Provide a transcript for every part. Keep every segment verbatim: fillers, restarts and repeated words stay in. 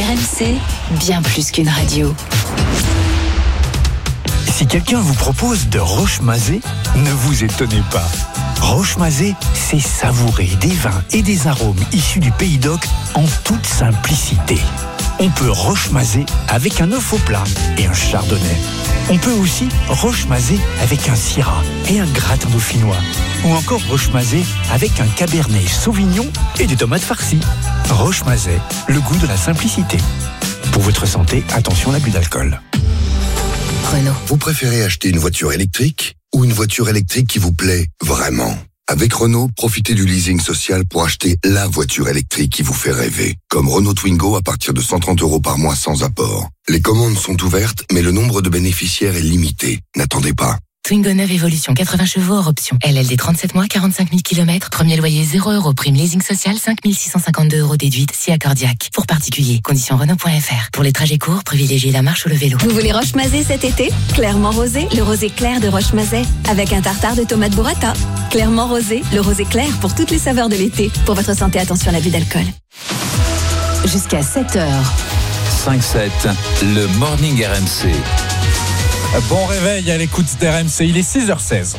R M C, bien plus qu'une radio. Si quelqu'un vous propose de Roche-Mazet, ne vous étonnez pas. Roche-Mazet, c'est savourer des vins et des arômes issus du Pays d'Oc en toute simplicité. On peut Roche-Mazet avec un œuf au plat et un chardonnay. On peut aussi Roche-Mazet avec un syrah et un gratin dauphinois. Ou encore Roche-Mazet avec un cabernet sauvignon et des tomates farcies. Roche-Mazet, le goût de la simplicité. Pour votre santé, attention à l'abus d'alcool. Renault. Vous préférez acheter une voiture électrique ou une voiture électrique qui vous plaît vraiment ? Avec Renault, profitez du leasing social pour acheter la voiture électrique qui vous fait rêver. Comme Renault Twingo à partir de cent trente euros par mois sans apport. Les commandes sont ouvertes, mais le nombre de bénéficiaires est limité. N'attendez pas. Twingo neuve Evolution, quatre-vingts chevaux hors option. L L D trente-sept mois, quarante-cinq mille kilomètres. Premier loyer zéro euros. Prime leasing social, cinq mille six cent cinquante-deux euros déduite. Si accordiaque. Pour particuliers. Conditions Renault point F R. Pour les trajets courts, privilégiez la marche ou le vélo. Vous voulez Roche-Mazet cet été ? Clairement rosé, le rosé clair de Roche-Mazet. Avec un tartare de tomates burrata. Clairement rosé, le rosé clair pour toutes les saveurs de l'été. Pour votre santé, attention à l'abus d'alcool. Jusqu'à sept heures. cinq sept, le Morning R M C. Bon réveil à l'écoute d'R M C, il est six heures seize.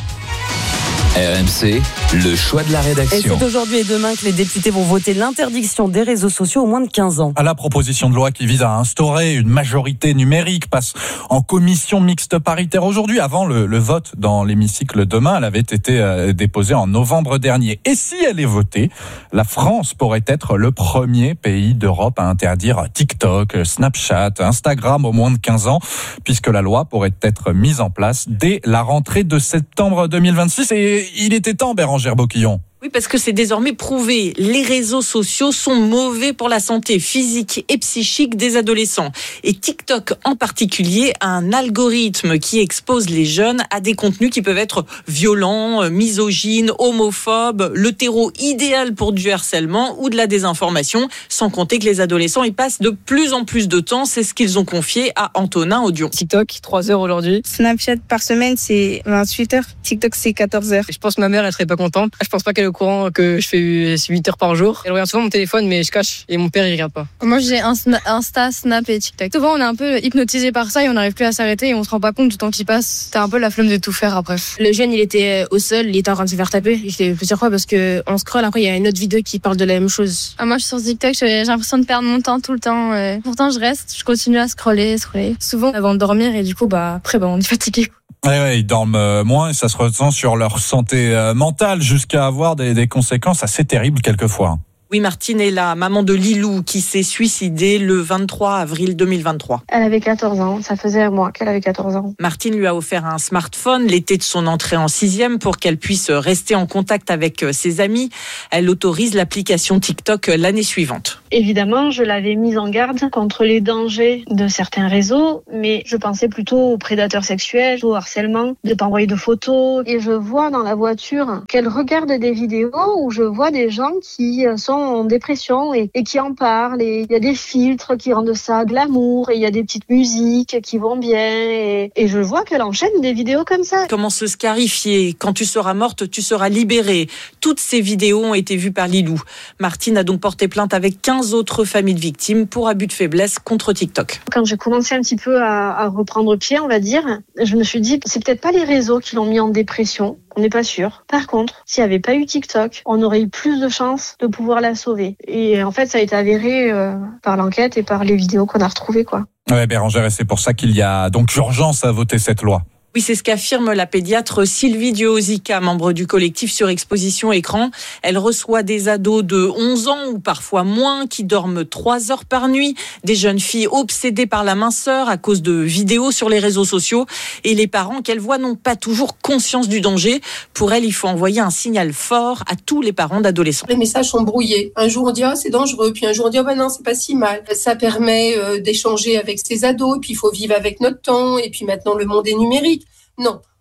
R M C, le choix de la rédaction. Et c'est aujourd'hui et demain que les députés vont voter l'interdiction des réseaux sociaux aux moins de quinze ans. À la proposition de loi qui vise à instaurer une majorité numérique passe en commission mixte paritaire aujourd'hui. Avant le, le vote dans l'hémicycle demain, elle avait été euh, déposée en novembre dernier. Et si elle est votée, la France pourrait être le premier pays d'Europe à interdire TikTok, Snapchat, Instagram aux moins de quinze ans, puisque la loi pourrait être mise en place dès la rentrée de septembre deux mille vingt-six. Et il était temps, Bérangère Boquillon. Oui, parce que c'est désormais prouvé. Les réseaux sociaux sont mauvais pour la santé physique et psychique des adolescents. Et TikTok en particulier a un algorithme qui expose les jeunes à des contenus qui peuvent être violents, misogynes, homophobes, le terreau idéal pour du harcèlement ou de la désinformation, sans compter que les adolescents y passent de plus en plus de temps. C'est ce qu'ils ont confié à Antonin Audion. TikTok, trois heures aujourd'hui. Snapchat par semaine, c'est vingt-huit heures. TikTok, c'est quatorze heures. Je pense que ma mère, elle serait pas contente. Je pense pas qu'elle est au courant que je fais huit heures par jour. Elle regarde souvent mon téléphone, mais je cache et mon père, il regarde pas. Moi, j'ai Insta, Snap et TikTok. Souvent, on est un peu hypnotisé par ça et on n'arrive plus à s'arrêter et on se rend pas compte du temps qui passe. T'as un peu la flemme de tout faire après. Le jeune, il était au sol, il était en train de se faire taper. Il fait plusieurs fois parce que on scrolle. Après, il y a une autre vidéo qui parle de la même chose. Ah, moi, je suis sur TikTok, j'ai l'impression de perdre mon temps tout le temps. Ouais. Pourtant, je reste, je continue à scroller, scroller. Souvent avant de dormir et du coup, bah, après, bah, on est fatigué. Ouais, ouais, ils dorment euh, moins et ça se ressent sur leur santé euh, mentale jusqu'à avoir des, des conséquences assez terribles quelquefois. Oui, Martine est la maman de Lilou qui s'est suicidée le vingt-trois avril deux mille vingt-trois. Elle avait quatorze ans, ça faisait un mois qu'elle avait quatorze ans. Martine lui a offert un smartphone l'été de son entrée en sixième pour qu'elle puisse rester en contact avec ses amis. Elle autorise l'application TikTok l'année suivante. Évidemment, je l'avais mise en garde contre les dangers de certains réseaux, mais je pensais plutôt aux prédateurs sexuels, au harcèlement, de ne pas envoyer de photos. Et je vois dans la voiture qu'elle regarde des vidéos où je vois des gens qui sont en dépression et, et qui en parlent. Et il y a des filtres qui rendent ça glamour et il y a des petites musiques qui vont bien. Et, et je vois qu'elle enchaîne des vidéos comme ça. Comment se scarifier ? Quand tu seras morte, tu seras libérée. Toutes ces vidéos ont été vues par Lilou. Martine a donc porté plainte avec quinze autres familles de victimes pour abus de faiblesse contre TikTok. Quand j'ai commencé un petit peu à, à reprendre pied, on va dire, je me suis dit, c'est peut-être pas les réseaux qui l'ont mis en dépression. On n'est pas sûr. Par contre, s'il n'y avait pas eu TikTok, on aurait eu plus de chances de pouvoir la sauver. Et en fait, ça a été avéré euh, par l'enquête et par les vidéos qu'on a retrouvées, quoi. Ouais, Bérangère, et c'est pour ça qu'il y a donc urgence à voter cette loi. Oui, c'est ce qu'affirme la pédiatre Sylvie Duosica, membre du collectif Surexposition Écran. Elle reçoit des ados de onze ans ou parfois moins qui dorment trois heures par nuit, des jeunes filles obsédées par la minceur à cause de vidéos sur les réseaux sociaux et les parents qu'elle voit n'ont pas toujours conscience du danger. Pour elle, il faut envoyer un signal fort à tous les parents d'adolescents. Les messages sont brouillés. Un jour on dit ah c'est dangereux, puis un jour on dit ah ben non c'est pas si mal. Ça permet euh, d'échanger avec ses ados, et puis il faut vivre avec notre temps, et puis maintenant le monde est numérique. Non,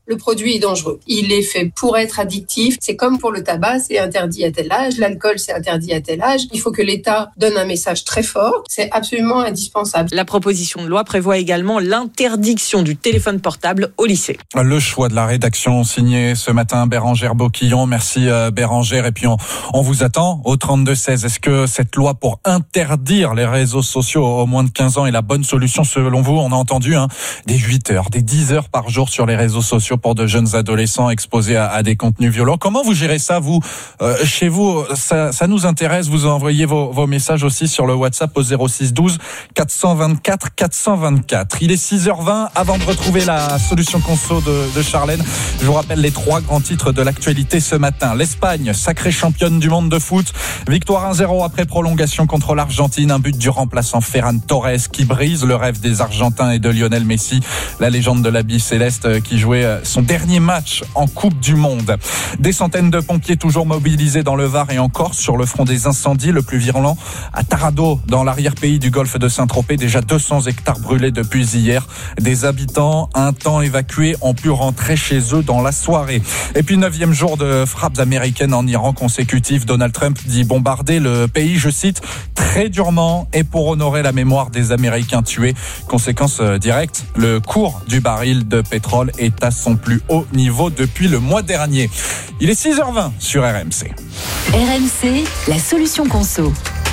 le produit est dangereux. Il est fait pour être addictif. C'est comme pour le tabac, c'est interdit à tel âge. L'alcool, c'est interdit à tel âge. Il faut que l'État donne un message très fort. C'est absolument indispensable. La proposition de loi prévoit également l'interdiction du téléphone portable au lycée. Le choix de la rédaction signé ce matin Bérangère Boquillon. Merci euh, Bérangère. Et puis on, on vous attend au trente-deux seize. Est-ce que cette loi pour interdire les réseaux sociaux aux moins de quinze ans est la bonne solution selon vous? On a entendu hein, des huit heures, des dix heures par jour sur les réseaux sociaux pour de jeunes adolescents exposés à, à des contenus violents. Comment vous gérez ça, vous, euh, chez vous? Ça, ça nous intéresse. Vous envoyez vos, vos messages aussi sur le WhatsApp au zéro six douze quatre cent vingt-quatre quatre cent vingt-quatre. Il est six heures vingt. Avant de retrouver la solution conso de, de Charlène, je vous rappelle les trois grands titres de l'actualité ce matin. L'Espagne, sacrée championne du monde de foot. Victoire un zéro après prolongation contre l'Argentine. Un but du remplaçant Ferran Torres qui brise le rêve des Argentins et de Lionel Messi, la légende de la bille céleste qui jouait son dernier match en Coupe du Monde. Des centaines de pompiers toujours mobilisés dans le Var et en Corse sur le front des incendies, le plus virulent à Tarado, dans l'arrière-pays du golfe de Saint-Tropez. Déjà deux cents hectares brûlés depuis hier. Des habitants, un temps évacués, ont pu rentrer chez eux dans la soirée. Et puis neuvième jour de frappes américaines en Iran consécutif. Donald Trump dit bombarder le pays, je cite, très durement et pour honorer la mémoire des Américains tués. Conséquence directe, le cours du baril de pétrole est à son plus haut niveau depuis le mois dernier. Il est six heures vingt sur R M C. R M C, la solution conso.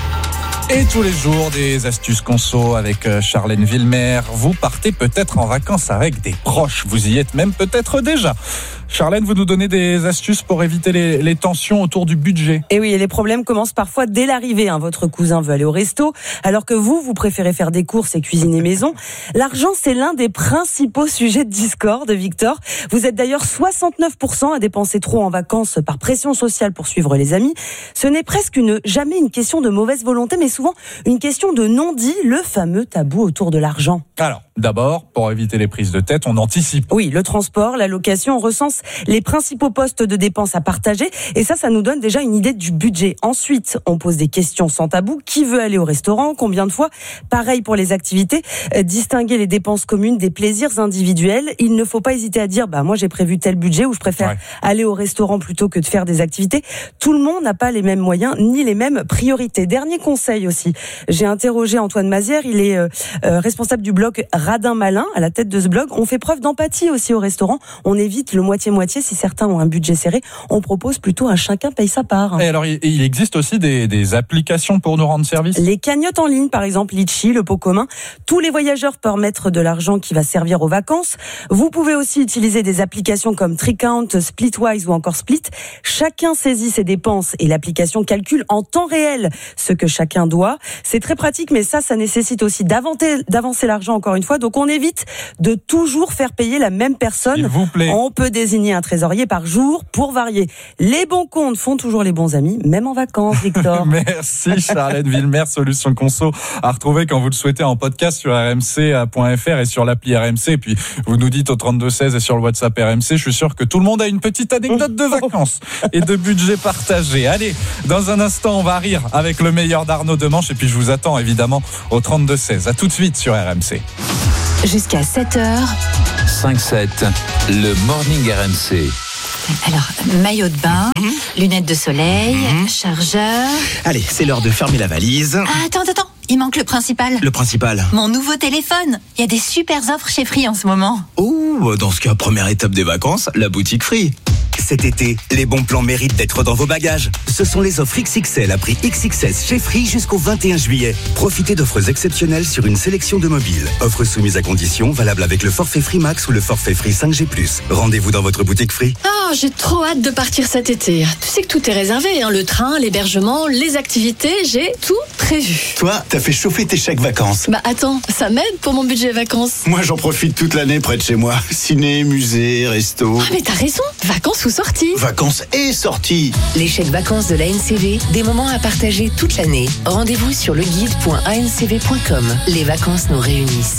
Et tous les jours, des astuces conso avec Charlène Villemer. Vous partez peut-être en vacances avec des proches. Vous y êtes même peut-être déjà. Charlène, vous nous donnez des astuces pour éviter les, les tensions autour du budget. Et oui, et les problèmes commencent parfois dès l'arrivée. Hein. Votre cousin veut aller au resto, alors que vous, vous préférez faire des courses et cuisiner maison. L'argent, c'est l'un des principaux sujets de discorde, Victor. Vous êtes d'ailleurs soixante-neuf pour cent à dépenser trop en vacances par pression sociale pour suivre les amis. Ce n'est presque une, jamais une question de mauvaise volonté, mais souvent une question de non-dit, le fameux tabou autour de l'argent. Alors, d'abord, pour éviter les prises de tête, on anticipe. Oui, le transport, la location, on recense les principaux postes de dépenses à partager. Et ça, ça nous donne déjà une idée du budget. Ensuite, on pose des questions sans tabou. Qui veut aller au restaurant? Combien de fois? Pareil pour les activités. Euh, distinguer les dépenses communes des plaisirs individuels. Il ne faut pas hésiter à dire, bah, moi, j'ai prévu tel budget ou je préfère ouais. aller au restaurant plutôt que de faire des activités. Tout le monde n'a pas les mêmes moyens ni les mêmes priorités. Dernier conseil aussi. J'ai interrogé Antoine Mazière. Il est euh, euh, responsable du blog Radin Malin, à la tête de ce blog. On fait preuve d'empathie aussi au restaurant. On évite le moitié-moitié. Si certains ont un budget serré, on propose plutôt à chacun paye sa part. Et alors, il existe aussi des, des applications pour nous rendre service? Les cagnottes en ligne, par exemple, Litchi, le pot commun. Tous les voyageurs peuvent mettre de l'argent qui va servir aux vacances. Vous pouvez aussi utiliser des applications comme Tricount, Splitwise ou encore Split. Chacun saisit ses dépenses et l'application calcule en temps réel ce que chacun doit. C'est très pratique, mais ça, ça nécessite aussi d'avancer, d'avancer l'argent encore une fois. Donc, on évite de toujours faire payer la même personne. S'il vous plaît. On peut désigner un trésorier par jour pour varier. Les bons comptes font toujours les bons amis, même en vacances, Victor. Merci Charlène Villemer, solution conso à retrouver quand vous le souhaitez en podcast sur r m c point f r et sur l'appli R M C. Et puis vous nous dites au trente-deux seize et sur le WhatsApp R M C. Je suis sûr que tout le monde a une petite anecdote de vacances et de budget partagé. Allez, dans un instant, on va rire avec le meilleur d'Arnaud Demanche. Et puis je vous attends évidemment au trente-deux seize. À tout de suite sur R M C. Jusqu'à sept heures. cinq sept, le Morning R M C. Alors, maillot de bain, mmh. lunettes de soleil, mmh. chargeur... Allez, c'est l'heure de fermer la valise. Ah, attends, attends, il manque le principal. Le principal? Mon nouveau téléphone. Il y a des super offres chez Free en ce moment. Oh, dans ce cas, première étape des vacances, la boutique Free. Cet été, les bons plans méritent d'être dans vos bagages. Ce sont les offres X X L à prix X X S chez Free jusqu'au vingt et un juillet. Profitez d'offres exceptionnelles sur une sélection de mobiles. Offres soumises à conditions, valables avec le forfait Free Max ou le forfait Free cinq G plus. Rendez-vous dans votre boutique Free. Oh, j'ai trop hâte de partir cet été. Tu sais que tout est réservé, hein, le train, l'hébergement, les activités, j'ai tout prévu. Toi, t'as fait chauffer tes chèques vacances. Bah attends, ça m'aide pour mon budget vacances. Moi, j'en profite toute l'année près de chez moi. Ciné, musée, resto. Ah mais t'as raison, vacances ou sorties. Vacances et sorties. Les chèques vacances de l'A N C V, des moments à partager toute l'année. Rendez-vous sur leguide point a n c v point com. Les vacances nous réunissent.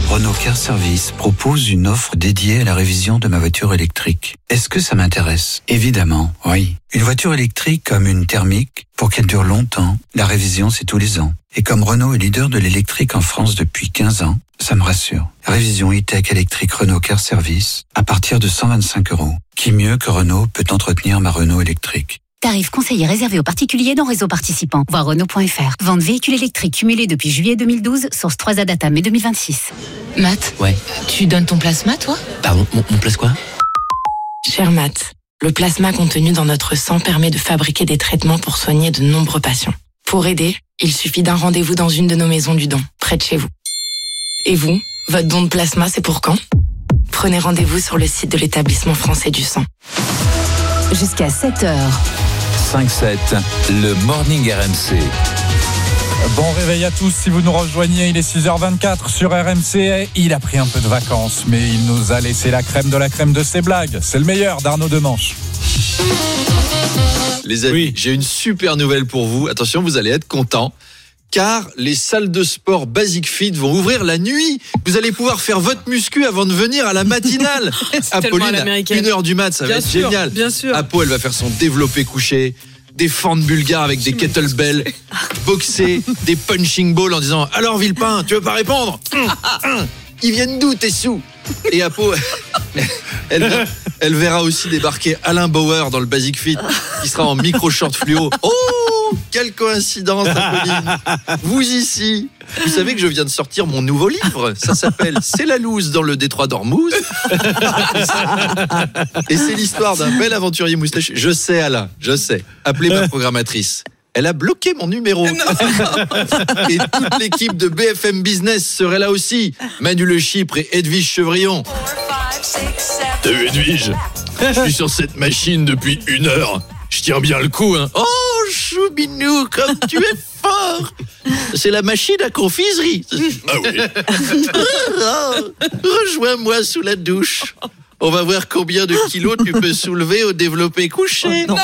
Renault Car Service propose une offre dédiée à la révision de ma voiture électrique. Est-ce que ça m'intéresse? Évidemment, oui. Une voiture électrique comme une thermique, pour qu'elle dure longtemps, la révision c'est tous les ans. Et comme Renault est leader de l'électrique en France depuis quinze ans, ça me rassure. Révision e-tech électrique Renault Car Service à partir de cent vingt-cinq euros. Qui mieux que Renault peut entretenir ma Renault électrique? Tarif conseillé réservé aux particuliers dans réseau participant. Voir Renault point F R. Vente véhicules électriques cumulés depuis juillet deux mille douze, source trois A Data mai deux mille vingt-six. Matt, Ouais. tu donnes ton plasma, toi? Pardon, mon, mon place quoi? Cher Matt, le plasma contenu dans notre sang permet de fabriquer des traitements pour soigner de nombreux patients. Pour aider, il suffit d'un rendez-vous dans une de nos maisons du don, près de chez vous. Et vous, votre don de plasma, c'est pour quand? Prenez rendez-vous sur le site de l'établissement français du sang. Jusqu'à sept heures. cinq sept, le Morning R M C. Bon réveil à tous, si vous nous rejoignez, il est six heures vingt-quatre sur R M C. Il a pris un peu de vacances, mais il nous a laissé la crème de la crème de ses blagues. C'est le meilleur d'Arnaud Demanche. Les amis, oui. J'ai une super nouvelle pour vous. Attention, vous allez être contents. Car les salles de sport Basic Fit vont ouvrir la nuit. Vous allez pouvoir faire votre muscu avant de venir à la matinale. Apolline, à une heure du mat, ça bien va être sûr, génial. Bien sûr. Apo, elle va faire son développé couché, des fentes bulgares avec des kettlebells, boxer, des punching balls en disant « Alors Villepin, tu veux pas répondre ?» Ils viennent d'où tes sous? Et Apo, elle, elle verra aussi débarquer Alain Bauer dans le Basic Fit, qui sera en micro-short fluo. Oh, quelle coïncidence, Apolline. Vous ici, vous savez que je viens de sortir mon nouveau livre. Ça s'appelle « C'est la loose dans le détroit d'Ormuz ». Et c'est l'histoire d'un bel aventurier moustachu. Je sais, Alain, je sais. Appelez ma programmatrice. Elle a bloqué mon numéro. Et toute l'équipe de B F M Business serait là aussi. Manu Le Chypre et Edwige Chevrillon. T'as vu, Edwige? Je suis sur cette machine depuis une heure. Je tiens bien le coup, hein. Oh, Choubinou, comme tu es fort. C'est la machine à confiserie. Ah oui. Rejoins-moi sous la douche. On va voir combien de kilos tu peux soulever au développé couché. Oh, non.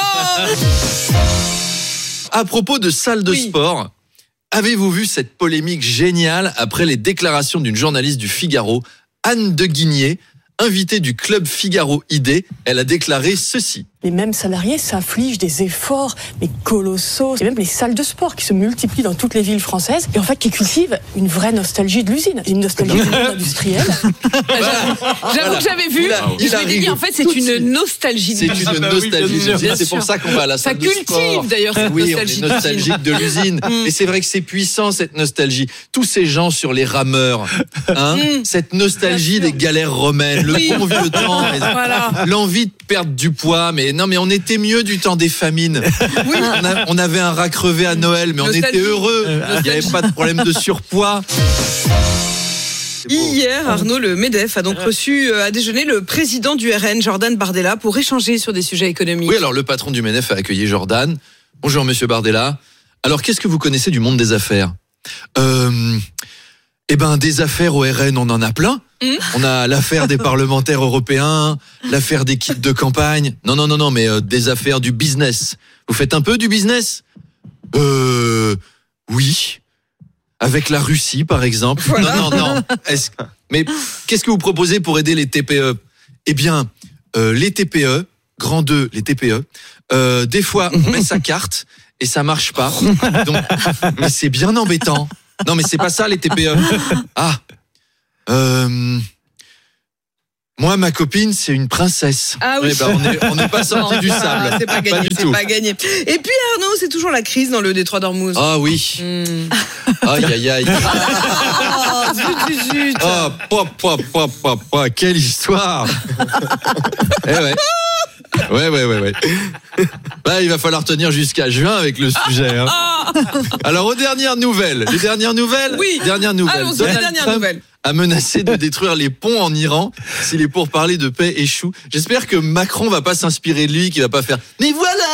À propos de salles de oui. sport, avez-vous vu cette polémique géniale après les déclarations d'une journaliste du Figaro, Anne de Guigné, invitée du club Figaro I D? Elle a déclaré ceci. Les mêmes salariés s'affligent des efforts mais colossaux. Et même les salles de sport qui se multiplient dans toutes les villes françaises et en fait qui cultivent une vraie nostalgie de l'usine, une nostalgie du monde industriel. J'avoue que j'avais vu. Oula, je me dis en fait c'est une nostalgie de l'usine. C'est une nostalgie de l'usine. C'est pour ça qu'on va à la salle de sport. Ça cultive d'ailleurs cette oui, nostalgie. On est nostalgique de l'usine. Et c'est vrai que c'est puissant cette nostalgie. Tous ces gens sur les rameurs, hein, mm. cette nostalgie des galères romaines, le oui. bon vieux temps, voilà. l'envie de perdre du poids, mais non, mais on était mieux du temps des famines. Oui. On, a, on avait un rat crevé à Noël, mais on Nostalgie. était heureux. Il n'y avait pas de problème de surpoids. Hier, Arnaud, le MEDEF a donc reçu à déjeuner le président du R N, Jordan Bardella, pour échanger sur des sujets économiques. Oui, alors le patron du MEDEF a accueilli Jordan. Bonjour, monsieur Bardella. Alors, qu'est-ce que vous connaissez du monde des affaires? Euh... Eh ben, des affaires au R N, on en a plein. Mmh. On a l'affaire des parlementaires européens, l'affaire des kits de campagne. Non, non, non, non, mais euh, des affaires du business. Vous faites un peu du business? Euh, oui. Avec la Russie, par exemple. Voilà. Non, non, non. Est-ce... Mais qu'est-ce que vous proposez pour aider les T P E? Eh bien, euh, les T P E, grand deux, les T P E, euh, des fois, on met sa carte et ça marche pas. Donc, mais c'est bien embêtant. Non, mais c'est pas ça, les T P E. Ah. Euh... Moi, ma copine, c'est une princesse. Ah oui. Eh ben, on n'est pas sorti du sable. C'est pas gagné, pas c'est tout. pas gagné. Et puis, Arnaud, c'est toujours la crise dans le détroit d'Ormuz. Ah oui. Mm. Aïe, aïe, aïe. Oh, zut, zut. Oh, pop, pop, pop, pop, pop. Quelle histoire. Eh ouais. Ouais, ouais, ouais, ouais. Bah, il va falloir tenir jusqu'à juin avec le sujet. Hein. Alors, aux dernières nouvelles. Les dernières nouvelles? Oui. Dernières nouvelles. Allons-y, les dernières Trump nouvelles. A menacé de détruire les ponts en Iran si les pourparlers de paix échouent. J'espère que Macron va pas s'inspirer de lui, qu'il va pas faire. Mais voilà,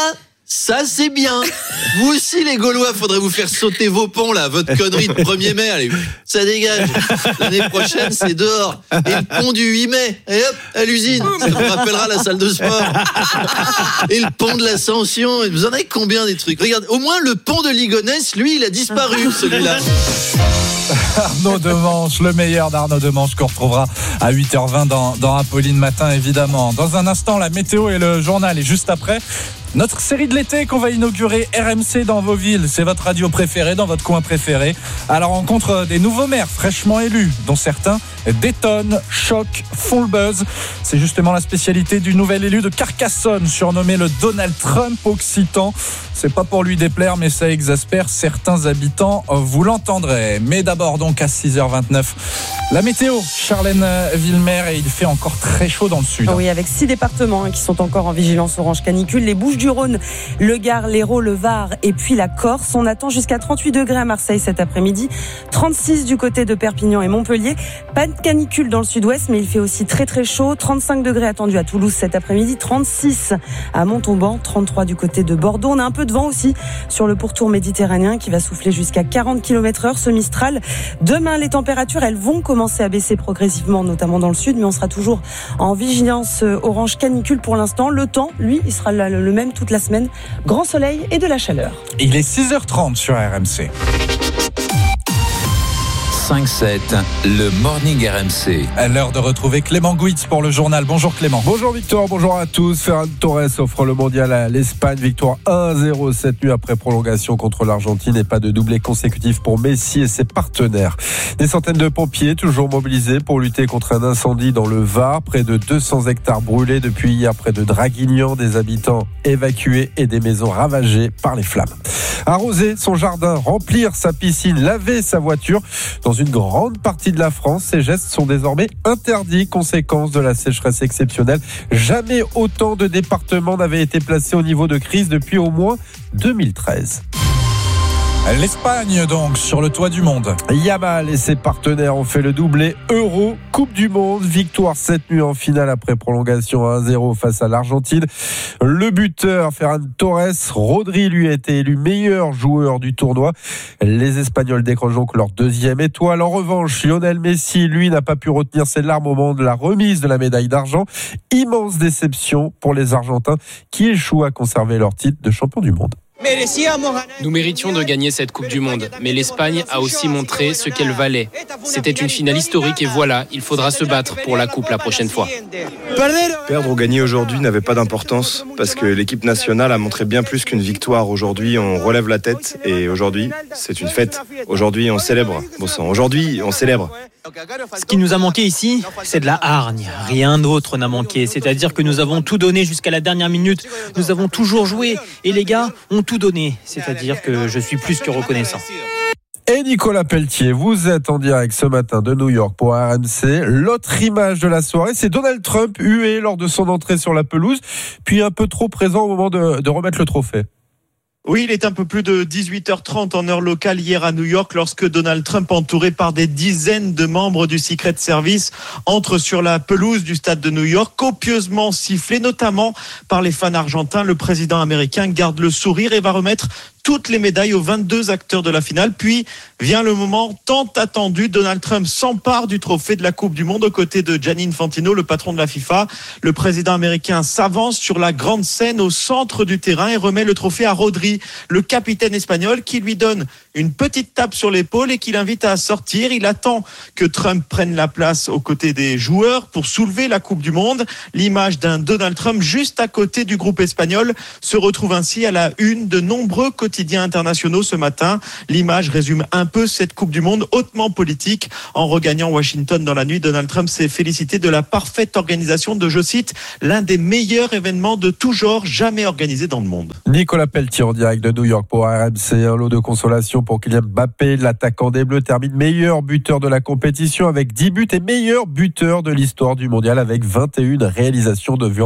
Ça, c'est bien. Vous aussi, les Gaulois, faudrait vous faire sauter vos ponts, là. Votre connerie de premier mai, allez, ça dégage. L'année prochaine, c'est dehors. Et le pont du huit mai, et hop, à l'usine. Ça vous rappellera la salle de sport. Et le pont de l'Ascension. Vous en avez combien des trucs? Regarde, au moins, le pont de Ligonnès, lui, il a disparu, celui-là. Arnaud Demanche, le meilleur d'Arnaud Demanche qu'on retrouvera à huit heures vingt dans, dans Apolline Matin, évidemment. Dans un instant, la météo et le journal. Et juste après, notre série de l'été qu'on va inaugurer, R M C dans vos villes. C'est votre radio préférée, dans votre coin préféré. À la rencontre des nouveaux maires fraîchement élus, dont certains détonnent, choquent, font le buzz. C'est justement la spécialité du nouvel élu de Carcassonne, surnommé le Donald Trump occitan. C'est pas pour lui déplaire, mais ça exaspère certains habitants, vous l'entendrez. Mais d'abord donc à six heures vingt-neuf, la météo, Charlène Villemer, et il fait encore très chaud dans le sud. Oui, avec six départements hein, qui sont encore en vigilance orange canicule. Les Bouches-du-Rhône, le Gard, l'Hérault, le Var et puis la Corse. On attend jusqu'à trente-huit degrés à Marseille cet après-midi, trente-six du côté de Perpignan et Montpellier. Pas de canicule dans le sud-ouest, mais il fait aussi très très chaud. trente-cinq degrés attendus à Toulouse cet après-midi, trente-six à Montauban, trente-trois du côté de Bordeaux. On a un peu de vent aussi sur le pourtour méditerranéen qui va souffler jusqu'à quarante kilomètres heure, ce Mistral. Demain, les températures, elles vont commencer à baisser progressivement, notamment dans le sud, mais on sera toujours en vigilance orange canicule pour l'instant. Le temps, lui, il sera le même toute la semaine. Grand soleil et de la chaleur. Il est six heures trente sur R M C. cinq sept, le Morning R M C. À l'heure de retrouver Clément Gouitz pour le journal. Bonjour Clément. Bonjour Victor, bonjour à tous. Ferran Torres offre le mondial à l'Espagne. Victoire un zéro cette nuit après prolongation contre l'Argentine et pas de doublé consécutif pour Messi et ses partenaires. Des centaines de pompiers toujours mobilisés pour lutter contre un incendie dans le Var. Près de deux cents hectares brûlés depuis hier près de Draguignan. Des habitants évacués et des maisons ravagées par les flammes. Arroser son jardin, remplir sa piscine, laver sa voiture. Dans une grande partie de la France, ces gestes sont désormais interdits, conséquence de la sécheresse exceptionnelle. Jamais autant de départements n'avaient été placés au niveau de crise depuis au moins deux mille treize. L'Espagne donc sur le toit du monde. Yamal et ses partenaires ont fait le doublé Euro Coupe du Monde. Victoire cette nuit en finale après prolongation à un zéro face à l'Argentine. Le buteur Ferran Torres, Rodri lui a été élu meilleur joueur du tournoi. Les Espagnols décrochent donc leur deuxième étoile. En revanche, Lionel Messi, lui, n'a pas pu retenir ses larmes au moment de la remise de la médaille d'argent. Immense déception pour les Argentins qui échouent à conserver leur titre de champion du monde. Nous méritions de gagner cette Coupe du Monde, mais l'Espagne a aussi montré ce qu'elle valait. C'était une finale historique et voilà, il faudra se battre pour la Coupe la prochaine fois. Perdre ou gagner aujourd'hui n'avait pas d'importance parce que l'équipe nationale a montré bien plus qu'une victoire. Aujourd'hui, on relève la tête et aujourd'hui, c'est une fête. Aujourd'hui, on célèbre. Bon sang, aujourd'hui, on célèbre. Ce qui nous a manqué ici, c'est de la hargne. Rien d'autre n'a manqué. C'est-à-dire que nous avons tout donné jusqu'à la dernière minute. Nous avons toujours joué et les gars ont tout donné. C'est-à-dire que je suis plus que reconnaissant. Et Nicolas Pelletier, vous êtes en direct ce matin de New York pour R M C. L'autre image de la soirée, c'est Donald Trump hué lors de son entrée sur la pelouse, puis un peu trop présent au moment de, de remettre le trophée. Oui, il est un peu plus de dix-huit heures trente en heure locale hier à New York lorsque Donald Trump, entouré par des dizaines de membres du Secret Service, entre sur la pelouse du stade de New York, copieusement sifflé, notamment par les fans argentins. Le président américain garde le sourire et va remettre toutes les médailles aux vingt-deux acteurs de la finale. Puis vient le moment tant attendu. Donald Trump s'empare du trophée de la Coupe du Monde aux côtés de Gianni Infantino, le patron de la FIFA. Le président américain s'avance sur la grande scène au centre du terrain et remet le trophée à Rodri, le capitaine espagnol, qui lui donne une petite tape sur l'épaule et qui l'invite à sortir. Il attend que Trump prenne la place aux côtés des joueurs pour soulever la Coupe du Monde. L'image d'un Donald Trump juste à côté du groupe espagnol se retrouve ainsi à la une de nombreux quotidiens internationaux ce matin. L'image résume un peu cette Coupe du Monde hautement politique. En regagnant Washington dans la nuit, Donald Trump s'est félicité de la parfaite organisation de, je cite, l'un des meilleurs événements de tout genre jamais organisés dans le monde. Nicolas Pelletier en direct de New York pour R M C. Un lot de consolation pour Kylian Mbappé. L'attaquant des Bleus termine meilleur buteur de la compétition avec dix buts et meilleur buteur de l'histoire du mondial avec vingt et une réalisations devant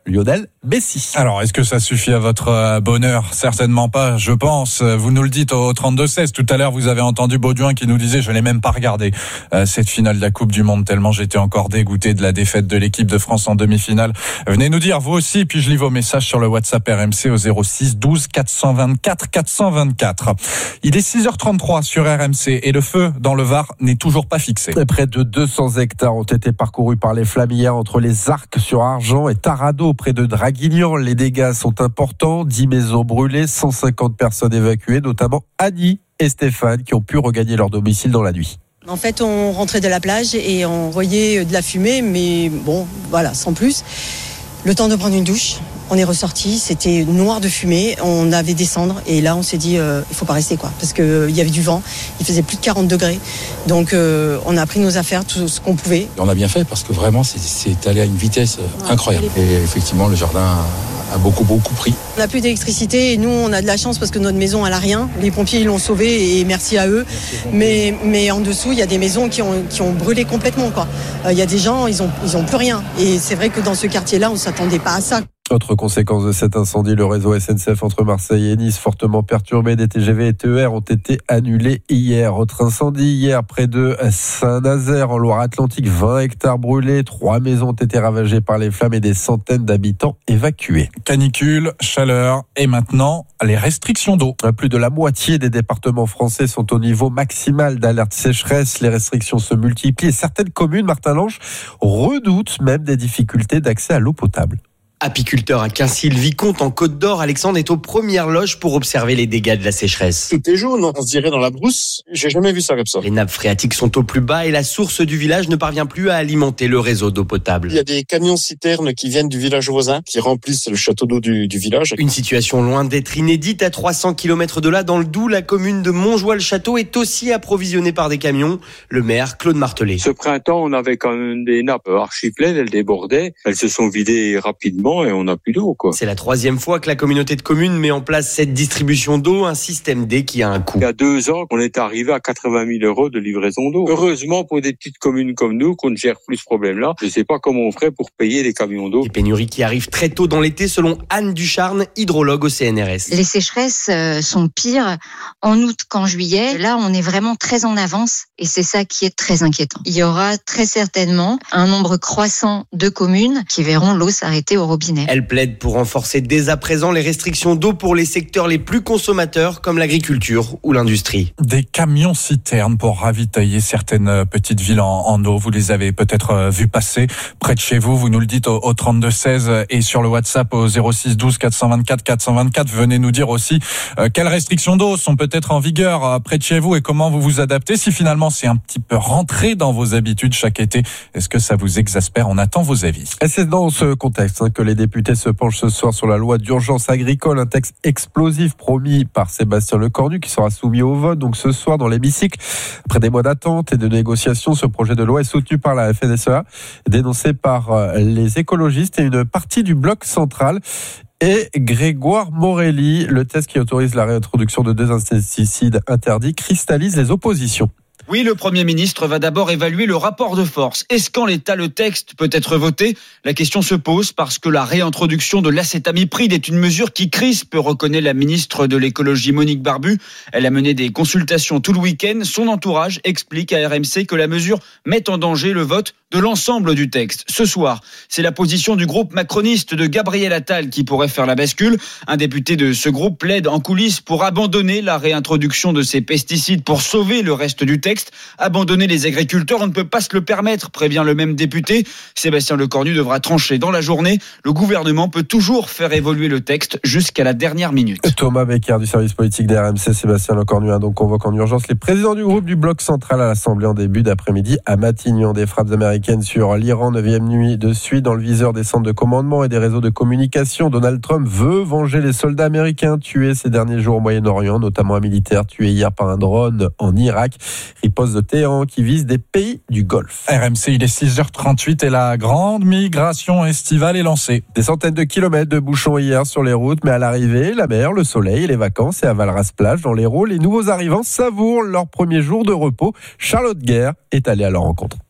Lionel Messi. Alors, est-ce que ça suffit à votre bonheur ? Certainement pas, je pense. Vous nous le dites au trente-deux seize. Tout à l'heure, vous avez entendu Baudouin qui nous disait « Je l'ai même pas regardé, euh, cette finale de la Coupe du Monde, tellement j'étais encore dégoûté de la défaite de l'équipe de France en demi-finale. » Venez nous dire, vous aussi, puis je lis vos messages sur le WhatsApp R M C au zéro six douze quatre cent vingt-quatre quatre cent vingt-quatre. Il est six heures trente-trois sur R M C et le feu dans le Var n'est toujours pas fixé. Près de deux cents hectares ont été parcourus par les flammes hier entre les Arcs sur Argent et Tarado près de Draguignan. Les dégâts sont importants, dix maisons brûlées, cent cinquante personnes évacuées, notamment Annie et Stéphane qui ont pu regagner leur domicile dans la nuit. En fait, on rentrait de la plage et on voyait de la fumée, mais bon, voilà, sans plus. Le temps de prendre une douche, on est ressorti, c'était noir de fumée, on avait des cendres et là on s'est dit euh, il faut pas rester quoi, parce que euh, il y avait du vent, il faisait plus de quarante degrés, donc euh, on a pris nos affaires, tout ce qu'on pouvait. On a bien fait parce que vraiment c'est, c'est allé à une vitesse ouais, incroyable et effectivement le jardin a beaucoup beaucoup pris. On n'a plus d'électricité et nous on a de la chance parce que notre maison elle a rien, les pompiers ils l'ont sauvée et merci à eux, mais, mais en dessous il y a des maisons qui ont, qui ont brûlé complètement quoi. Il y a des gens, ils ont, ils ont plus rien et c'est vrai que dans ce quartier là on s'attendait pas à ça. Autre conséquence de cet incendie, le réseau S N C F entre Marseille et Nice fortement perturbé. Des T G V et T E R ont été annulés hier. Autre incendie hier près de Saint-Nazaire en Loire-Atlantique. vingt hectares brûlés, trois maisons ont été ravagées par les flammes et des centaines d'habitants évacués. Canicule, chaleur et maintenant les restrictions d'eau. Plus de la moitié des départements français sont au niveau maximal d'alerte sécheresse. Les restrictions se multiplient et certaines communes, Martin Lange, redoutent même des difficultés d'accès à l'eau potable. Apiculteur à Quincy-le-Vicomte en Côte d'Or, Alexandre est aux premières loges pour observer les dégâts de la sécheresse. Tout est jaune, on se dirait dans la brousse. J'ai jamais vu ça comme ça. Les nappes phréatiques sont au plus bas et la source du village ne parvient plus à alimenter le réseau d'eau potable. Il y a des camions citernes qui viennent du village voisin, qui remplissent le château d'eau du, du village. Une situation loin d'être inédite. À trois cents kilomètres de là, dans le Doubs, la commune de Montjoie-le-Château est aussi approvisionnée par des camions. Le maire, Claude Martelet. Ce printemps, on avait quand même des nappes archi pleines, elles débordaient. Elles se sont vidées rapidement et on n'a plus d'eau, quoi. C'est la troisième fois que la communauté de communes met en place cette distribution d'eau, un système D qui a un coût. Il y a deux ans, on est arrivé à quatre-vingt mille euros de livraison d'eau. Heureusement, pour des petites communes comme nous, qu'on ne gère plus ce problème-là, je ne sais pas comment on ferait pour payer les camions d'eau. Des pénuries qui arrivent très tôt dans l'été, selon Anne Ducharne, hydrologue au C N R S. Les sécheresses sont pires en août qu'en juillet. Là, on est vraiment très en avance et c'est ça qui est très inquiétant. Il y aura très certainement un nombre croissant de communes qui verront l'eau s'arrêter au robinet. Elle plaide pour renforcer dès à présent les restrictions d'eau pour les secteurs les plus consommateurs comme l'agriculture ou l'industrie. Des camions citernes pour ravitailler certaines petites villes en, en eau. Vous les avez peut-être vus passer près de chez vous. Vous nous le dites au, au trente-deux seize et sur le WhatsApp au zéro six douze quatre cent vingt-quatre quatre cent vingt-quatre. Venez nous dire aussi euh, quelles restrictions d'eau sont peut-être en vigueur euh, près de chez vous et comment vous vous adaptez. Si finalement c'est un petit peu rentré dans vos habitudes chaque été, est-ce que ça vous exaspère ? On attend vos avis. Et c'est dans ce contexte hein, que les députés se penchent ce soir sur la loi d'urgence agricole, un texte explosif promis par Sébastien Lecornu qui sera soumis au vote donc ce soir dans l'hémicycle. Après des mois d'attente et de négociations, ce projet de loi est soutenu par la F N S E A, dénoncé par les écologistes et une partie du bloc central. Et Grégoire Morelli, le texte qui autorise la réintroduction de deux insecticides interdits, cristallise les oppositions. Oui, le Premier ministre va d'abord évaluer le rapport de force. Est-ce qu'en l'état, le texte peut être voté ? La question se pose parce que la réintroduction de l'acétamipride est une mesure qui crispe, reconnaît la ministre de l'écologie Monique Barbu. Elle a mené des consultations tout le week-end. Son entourage explique à R M C que la mesure met en danger le vote de l'ensemble du texte. Ce soir, c'est la position du groupe macroniste de Gabriel Attal qui pourrait faire la bascule. Un député de ce groupe plaide en coulisses pour abandonner la réintroduction de ces pesticides pour sauver le reste du texte. Abandonner les agriculteurs, on ne peut pas se le permettre, prévient le même député. Sébastien Lecornu devra trancher dans la journée. Le gouvernement peut toujours faire évoluer le texte jusqu'à la dernière minute. Thomas Becker du service politique de R M C, Sébastien Lecornu a donc convoqué en urgence les présidents du groupe du bloc central à l'Assemblée en début d'après-midi à Matignon. Des frappes américaines sur l'Iran, neuvième nuit de suite dans le viseur des centres de commandement et des réseaux de communication. Donald Trump veut venger les soldats américains tués ces derniers jours au Moyen-Orient, notamment un militaire tué hier par un drone en Irak. Riposte de Téhéran qui vise des pays du Golfe. R M C, il est six heures trente-huit et la grande migration estivale est lancée. Des centaines de kilomètres de bouchons hier sur les routes, mais à l'arrivée, la mer, le soleil, les vacances et à Valras-Plage dans l'Hérault, les nouveaux arrivants savourent leur premier jour de repos. Charlotte Guerre est allée à leur rencontre.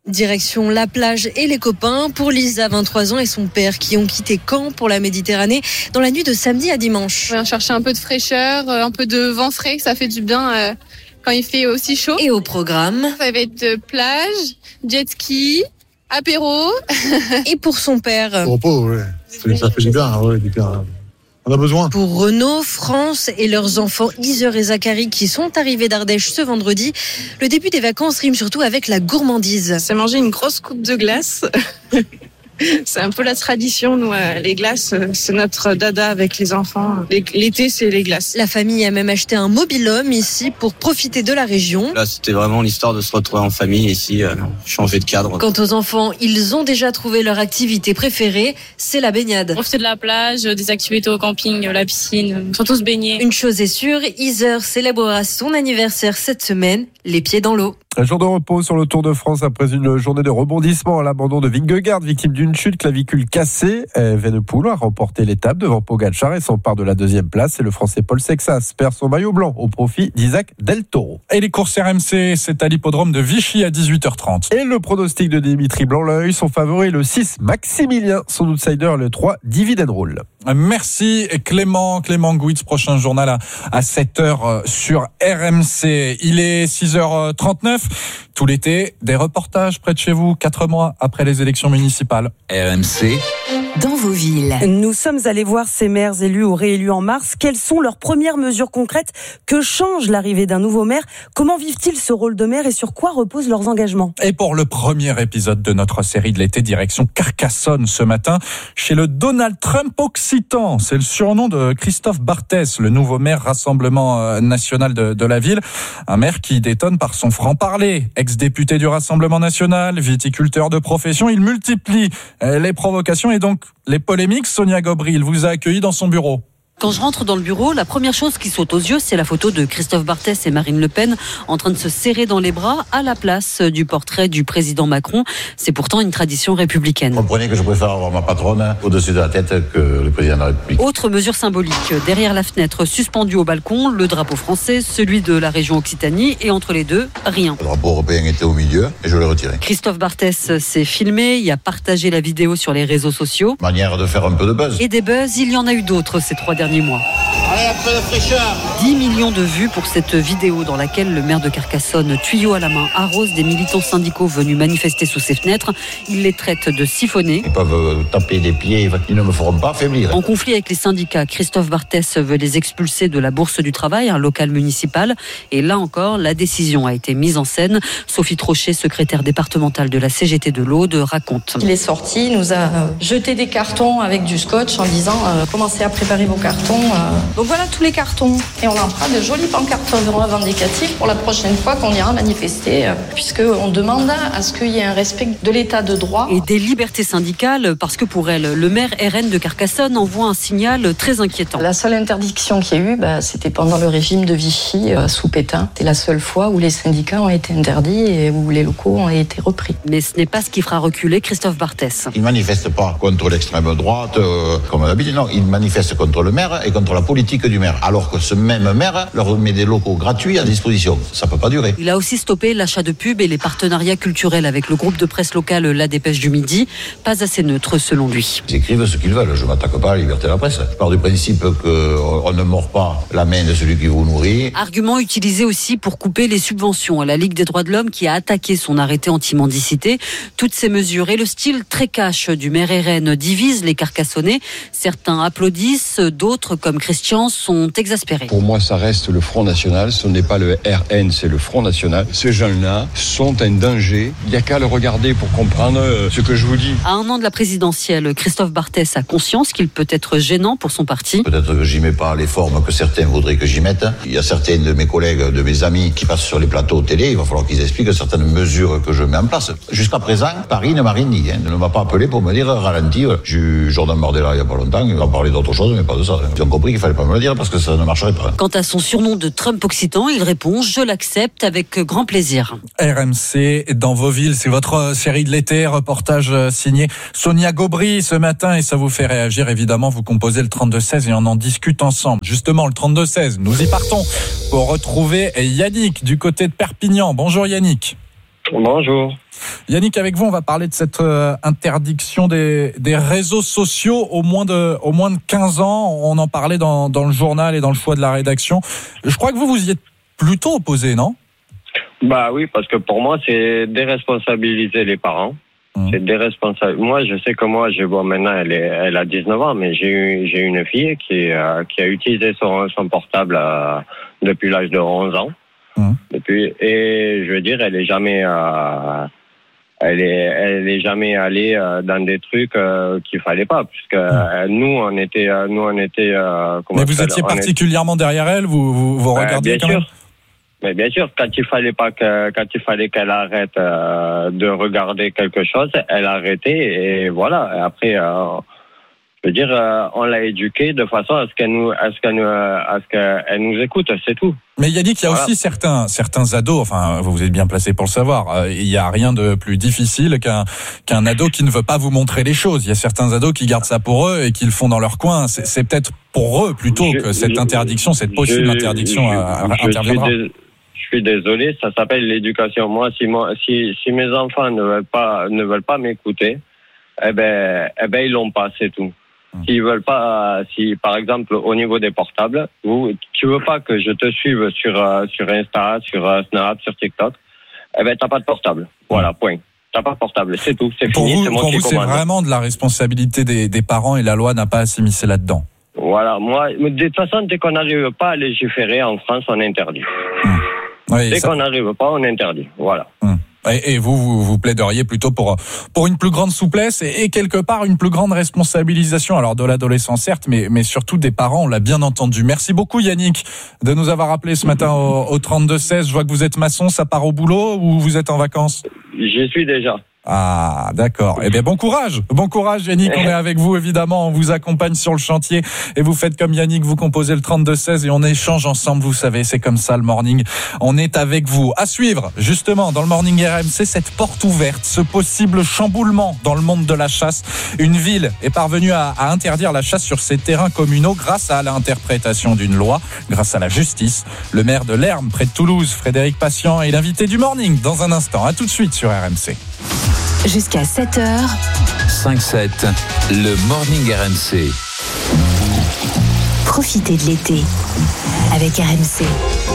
Direction la plage et les copains pour Lisa, vingt-trois ans, et son père qui ont quitté Caen pour la Méditerranée dans la nuit de samedi à dimanche. On vient chercher un peu de fraîcheur, un peu de vent frais, ça fait du bien euh, quand il fait aussi chaud. Et au programme, ça va être de plage, jet ski, apéro. Et pour son père, au repos, oui. Ça fait du bien, oui, du bien. On a besoin. Pour Renaud, France et leurs enfants Iser et Zachary qui sont arrivés d'Ardèche ce vendredi, le début des vacances rime surtout avec la gourmandise. C'est manger une grosse coupe de glace. C'est un peu la tradition, nous, les glaces, c'est notre dada avec les enfants. L'été, c'est les glaces. La famille a même acheté un mobil-home ici pour profiter de la région. Là, c'était vraiment l'histoire de se retrouver en famille ici, euh, changer de cadre. Quant aux enfants, ils ont déjà trouvé leur activité préférée, c'est la baignade. Profiter de la plage, des activités au camping, la piscine, surtout se baigner. Une chose est sûre, Iser célébrera son anniversaire cette semaine, les pieds dans l'eau. Un jour de repos sur le Tour de France après une journée de rebondissement à l'abandon de Vingegaard, victime d'une chute, clavicule cassée. Evenepoel a remporté l'étape devant Pogačar et s'empare de la deuxième place. Et le Français Paul Sexas perd son maillot blanc au profit d'Isaac Del Toro. Et les courses R M C, c'est à l'hippodrome de Vichy à dix-huit heures trente. Et le pronostic de Dimitri Blanc-L'œil, son favori le six Maximilien, son outsider le trois Dividend Rule. Merci Clément, Clément Gouitz, prochain journal à, à sept heures sur R M C. Il est six heures trente-neuf. Tout l'été, des reportages près de chez vous, quatre mois après les élections municipales. R M C. Dans vos villes. Nous sommes allés voir ces maires élus ou réélus en mars. Quelles sont leurs premières mesures concrètes? Que change l'arrivée d'un nouveau maire? Comment vivent-ils ce rôle de maire et sur quoi reposent leurs engagements? Et pour le premier épisode de notre série de l'été, direction Carcassonne ce matin, chez le Donald Trump occitan. C'est le surnom de Christophe Barthès, le nouveau maire Rassemblement national de, de la ville. Un maire qui détonne par son franc-parler. Ex-député du Rassemblement national, viticulteur de profession, il multiplie les provocations et donc les polémiques. Sonia Gobry, il vous a accueilli dans son bureau. Quand je rentre dans le bureau, la première chose qui saute aux yeux, c'est la photo de Christophe Barthès et Marine Le Pen en train de se serrer dans les bras à la place du portrait du président Macron. C'est pourtant une tradition républicaine. Comprenez que je préfère avoir ma patronne au-dessus de la tête que le président de la République. Autre mesure symbolique, derrière la fenêtre suspendue au balcon, le drapeau français, celui de la région Occitanie et entre les deux, rien. Le drapeau européen était au milieu et je l'ai retiré. Christophe Barthès s'est filmé, il a partagé la vidéo sur les réseaux sociaux. Manière de faire un peu de buzz. Et des buzz, il y en a eu d'autres ces trois derniers mois. Allez, après la fraîcheur. dix millions de vues pour cette vidéo dans laquelle le maire de Carcassonne, tuyau à la main, arrose des militants syndicaux venus manifester sous ses fenêtres. Il les traite de siphonnés. Ils peuvent taper des pieds, ils ne me feront pas faiblir. En conflit avec les syndicats, Christophe Barthès veut les expulser de la Bourse du Travail, un local municipal. Et là encore, la décision a été mise en scène. Sophie Trochet, secrétaire départementale de la C G T de l'Aude, raconte. Il est sorti, il nous a jeté des cartons avec du scotch en disant euh, commencez à préparer vos cartons. Donc voilà tous les cartons. Et on en fera de jolies pancartes revendicatives pour la prochaine fois qu'on ira manifester, puisqu'on demande à ce qu'il y ait un respect de l'état de droit. Et des libertés syndicales, parce que pour elle, le maire R N de Carcassonne envoie un signal très inquiétant. La seule interdiction qu'il y a eu, bah, c'était pendant le régime de Vichy, euh, sous Pétain. C'est la seule fois où les syndicats ont été interdits et où les locaux ont été repris. Mais ce n'est pas ce qui fera reculer Christophe Barthès. Ils ne manifestent pas contre l'extrême droite, euh, comme d'habitude, non. Ils manifestent contre le maire et contre la politique du maire, alors que ce même maire leur met des locaux gratuits à disposition. Ça ne peut pas durer. Il a aussi stoppé l'achat de pubs et les partenariats culturels avec le groupe de presse local La Dépêche du Midi, pas assez neutre selon lui. Ils écrivent ce qu'ils veulent, je ne m'attaque pas à la liberté de la presse. Je pars du principe qu'on ne mord pas la main de celui qui vous nourrit. Argument utilisé aussi pour couper les subventions à la Ligue des droits de l'homme qui a attaqué son arrêté anti-mendicité. Toutes ces mesures et le style très cash du maire R N divisent les Carcassonnais. Certains applaudissent, d'autres comme Christian sont exaspérés. Pour moi, ça reste le Front National, ce n'est pas le R N, c'est le Front National. Ces jeunes-là sont un danger. Il n'y a qu'à le regarder pour comprendre ce que je vous dis. À un an de la présidentielle, Christophe Barthès a conscience qu'il peut être gênant pour son parti. Peut-être que j'y mets pas les formes que certains voudraient que j'y mette. Il y a certains de mes collègues, de mes amis qui passent sur les plateaux télé, il va falloir qu'ils expliquent certaines mesures que je mets en place. Jusqu'à présent, Paris ne m'a rien dit, hein, ne m'a pas appelé pour me dire ralenti. J'ai eu Jordan Bardella il n'y a pas longtemps, il va parler d'autre chose, mais pas de ça. Ils ont compris qu'il fallait pas me le dire parce que ça ne marcherait pas. Quant à son surnom de Trump occitan, il répond « Je l'accepte avec grand plaisir ». R M C dans vos villes, c'est votre série de l'été, reportage signé Sonia Gobry ce matin et ça vous fait réagir évidemment, vous composez le trente-deux seize et on en discute ensemble. Justement le trente-deux seize, nous y partons pour retrouver Yannick du côté de Perpignan. Bonjour Yannick. Bonjour. Yannick, avec vous, on va parler de cette euh, interdiction des, des réseaux sociaux au moins de, au moins de quinze ans. On en parlait dans, dans le journal et dans le choix de la rédaction. Je crois que vous, vous y êtes plutôt opposé, non ? Bah oui, parce que pour moi, c'est déresponsabiliser les parents. Mmh. C'est déresponsabiliser. Moi, je sais que moi, je vois maintenant, elle, est, elle a dix-neuf ans, mais j'ai eu, j'ai une fille qui, euh, qui a utilisé son, son portable euh, depuis l'âge de onze ans. Mmh. Depuis, et je veux dire, elle est jamais, euh, elle est, elle est jamais allée euh, dans des trucs euh, qu'il fallait pas, puisque mmh. euh, nous, on était, euh, nous, on était. Euh, Mais vous étiez particulièrement est... derrière elle, vous, vous, vous regardiez euh, bien quand sûr. même. Mais bien sûr, quand il fallait pas que, quand il fallait qu'elle arrête euh, de regarder quelque chose, elle arrêtait et voilà. Et après, euh, je veux dire, euh, on l'a éduquée de façon à ce qu'elle nous, à ce qu'elle nous, à ce qu'elle nous écoute, c'est tout. Mais Yannick, il y a voilà. aussi certains, certains ados. Enfin, vous êtes bien placé pour le savoir. Euh, il y a rien de plus difficile qu'un, qu'un ado qui ne veut pas vous montrer les choses. Il y a certains ados qui gardent ça pour eux et qui le font dans leur coin. C'est, c'est peut-être pour eux plutôt je, que cette je, interdiction, cette possible je, interdiction je, à, je interviendra. Suis dés, je suis désolé, ça s'appelle l'éducation. Moi, si moi, si, si mes enfants ne veulent pas, ne veulent pas m'écouter, eh ben, eh ben, ils l'ont pas, c'est tout. S'ils veulent pas, si par exemple au niveau des portables, vous, tu veux pas que je te suive sur euh, sur Insta, sur euh, Snap, sur TikTok, eh ben t'as pas de portable. Voilà, point. T'as pas de portable, c'est tout, c'est pour fini. Vous, c'est moi pour qui vous, c'est commande. vraiment de la responsabilité des, des parents et la loi n'a pas à s'immiscer là-dedans. Voilà, moi, de toute façon, dès qu'on n'arrive pas à légiférer en France, on interdit. Mmh. Oui, dès ça... qu'on n'arrive pas, on interdit. Voilà. Mmh. Et, et vous, vous, vous plaideriez plutôt pour pour une plus grande souplesse et, et quelque part une plus grande responsabilisation. Alors de l'adolescent certes, mais mais surtout des parents. On l'a bien entendu. Merci beaucoup Yannick de nous avoir appelé ce matin au, au trente-deux seize. Je vois que vous êtes maçon. Ça part au boulot ou vous êtes en vacances ? J'y suis déjà. Ah, d'accord. Eh bien, bon courage. Bon courage, Yannick. On est avec vous, évidemment. On vous accompagne sur le chantier. Et vous faites comme Yannick, vous composez le trente-deux seize et on échange ensemble. Vous savez, c'est comme ça, le morning. On est avec vous. À suivre, justement, dans le morning R M C, cette porte ouverte, ce possible chamboulement dans le monde de la chasse. Une ville est parvenue à, à interdire la chasse sur ses terrains communaux grâce à l'interprétation d'une loi, grâce à la justice. Le maire de Lerme, près de Toulouse, Frédéric Patient, est l'invité du morning dans un instant. À tout de suite sur R M C. Jusqu'à sept heures. cinq sept, le Morning R M C. Profitez de l'été avec R M C.